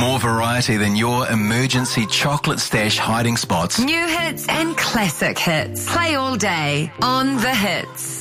More variety than your emergency chocolate stash hiding spots. New hits and classic hits. Play all day on The Hits.